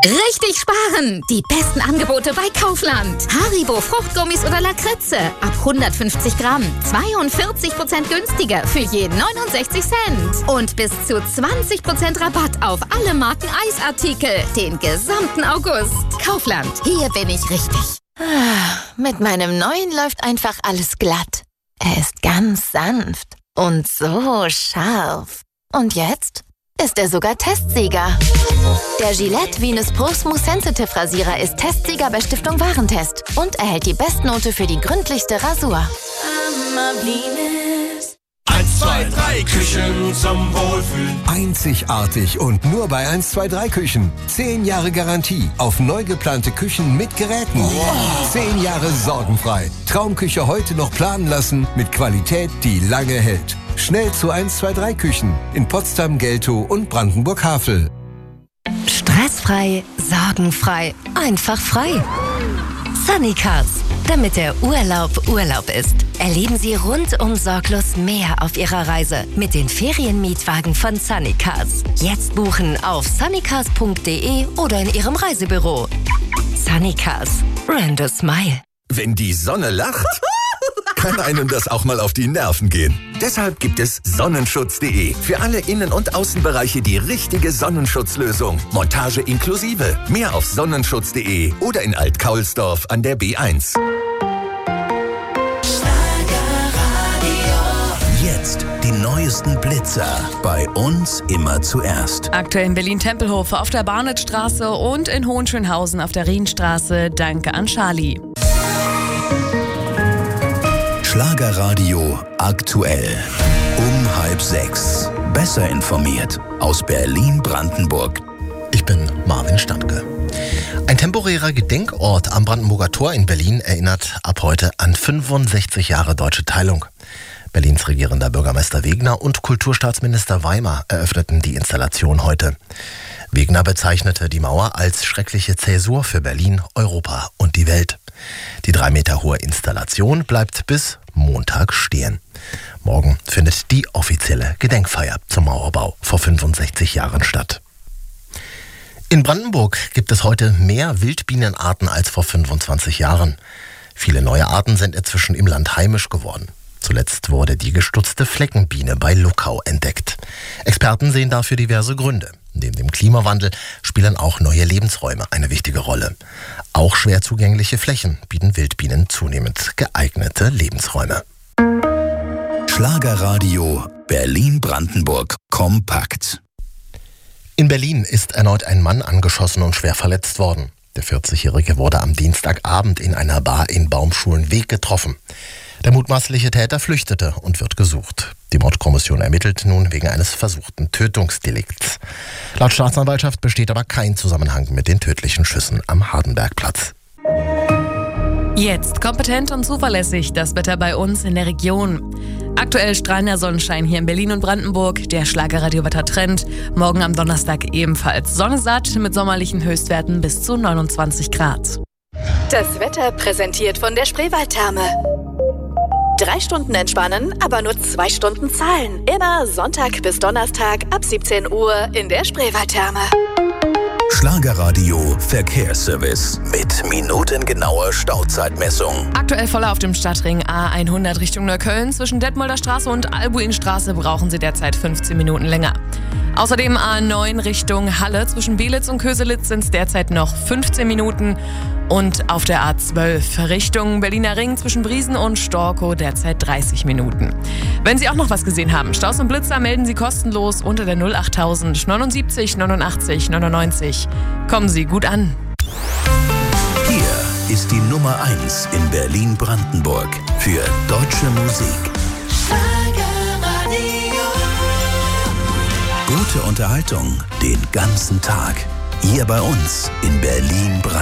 Richtig sparen! Die besten Angebote bei Kaufland. Haribo Fruchtgummis oder Lakritze. Ab 150 Gramm. 42% günstiger für je 69 Cent. Und bis zu 20% Rabatt auf alle Marken Eisartikel. Den gesamten August. Kaufland. Hier bin ich richtig. Mit meinem neuen läuft einfach alles glatt. Er ist ganz sanft und so scharf. Und jetzt ist er sogar Testsieger. Der Gillette Venus Pro Smooth Sensitive Rasierer ist Testsieger bei Stiftung Warentest und erhält die Bestnote für die gründlichste Rasur. 1, 2, 3 Küchen zum Wohlfühlen. Einzigartig und nur bei 1, 2, 3 Küchen. 10 Jahre Garantie auf neu geplante Küchen mit Geräten. Wow. 10 Jahre sorgenfrei. Traumküche heute noch planen lassen mit Qualität, die lange hält. Schnell zu 1, 2, 3 Küchen in Potsdam, Geltow und Brandenburg-Havel. Stressfrei, sorgenfrei, einfach frei. Sunnycars, damit der Urlaub Urlaub ist. Erleben Sie rundum sorglos mehr auf Ihrer Reise mit den Ferienmietwagen von Sunnycars. Jetzt buchen auf sunnycars.de oder in Ihrem Reisebüro. Sunnycars, brand a smile. Wenn die Sonne lacht, kann einem das auch mal auf die Nerven gehen. Deshalb gibt es Sonnenschutz.de. Für alle Innen- und Außenbereiche die richtige Sonnenschutzlösung. Montage inklusive. Mehr auf Sonnenschutz.de oder in Alt-Kaulsdorf an der B1. Jetzt die neuesten Blitzer. Bei uns immer zuerst. Aktuell in Berlin-Tempelhof auf der Barnettstraße und in Hohenschönhausen auf der Rienstraße. Danke an Charlie. Schlagerradio aktuell. Um 5:30. Besser informiert aus Berlin-Brandenburg. Ich bin Marvin Standke. Ein temporärer Gedenkort am Brandenburger Tor in Berlin erinnert ab heute an 65 Jahre deutsche Teilung. Berlins regierender Bürgermeister Wegner und Kulturstaatsminister Weimar eröffneten die Installation heute. Wegner bezeichnete die Mauer als schreckliche Zäsur für Berlin, Europa und die Welt. Die 3 Meter hohe Installation bleibt bis Montag stehen. Morgen findet die offizielle Gedenkfeier zum Mauerbau vor 65 Jahren statt. In Brandenburg gibt es heute mehr Wildbienenarten als vor 25 Jahren. Viele neue Arten sind inzwischen im Land heimisch geworden. Zuletzt wurde die gestutzte Fleckenbiene bei Luckau entdeckt. Experten sehen dafür diverse Gründe. Neben dem Klimawandel spielen auch neue Lebensräume eine wichtige Rolle. Auch schwer zugängliche Flächen bieten Wildbienen zunehmend geeignete Lebensräume. Schlagerradio Berlin-Brandenburg kompakt. In Berlin ist erneut ein Mann angeschossen und schwer verletzt worden. Der 40-Jährige wurde am Dienstagabend in einer Bar in Baumschulenweg getroffen. Der mutmaßliche Täter flüchtete und wird gesucht. Die Mordkommission ermittelt nun wegen eines versuchten Tötungsdelikts. Laut Staatsanwaltschaft besteht aber kein Zusammenhang mit den tödlichen Schüssen am Hardenbergplatz. Jetzt kompetent und zuverlässig das Wetter bei uns in der Region. Aktuell strahlender Sonnenschein hier in Berlin und Brandenburg. Der Schlagerradio-Wettertrend. Morgen am Donnerstag ebenfalls Sonne satt mit sommerlichen Höchstwerten bis zu 29 Grad. Das Wetter präsentiert von der Spreewaldtherme. 3 Stunden entspannen, aber nur 2 Stunden zahlen. Immer Sonntag bis Donnerstag ab 17 Uhr in der Spreewaldtherme. Schlagerradio Verkehrsservice mit minutengenauer Stauzeitmessung. Aktuell voller auf dem Stadtring A100 Richtung Neukölln. Zwischen Detmolder Straße und Albuinstraße brauchen Sie derzeit 15 Minuten länger. Außerdem A9 Richtung Halle. Zwischen Belitz und Köselitz sind es derzeit noch 15 Minuten. Und auf der A12 Richtung Berliner Ring zwischen Briesen und Storkow derzeit 30 Minuten. Wenn Sie auch noch was gesehen haben, Staus und Blitzer melden Sie kostenlos unter der 08000 79 89 99. Kommen Sie gut an. Hier ist die Nummer 1 in Berlin-Brandenburg für deutsche Musik. Gute Unterhaltung den ganzen Tag. Hier bei uns in Berlin-Brandenburg.